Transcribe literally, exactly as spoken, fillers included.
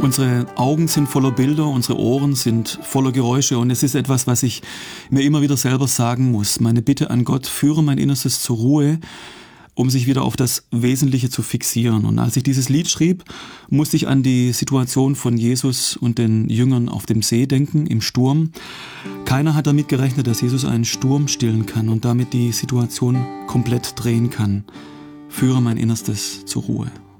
Unsere Augen sind voller Bilder, unsere Ohren sind voller Geräusche und es ist etwas, was ich mir immer wieder selber sagen muss. Meine Bitte an Gott, führe mein Innerstes zur Ruhe, um sich wieder auf das Wesentliche zu fixieren. Und als ich dieses Lied schrieb, musste ich an die Situation von Jesus und den Jüngern auf dem See denken, im Sturm. Keiner hat damit gerechnet, dass Jesus einen Sturm stillen kann und damit die Situation komplett drehen kann. Führe mein Innerstes zur Ruhe.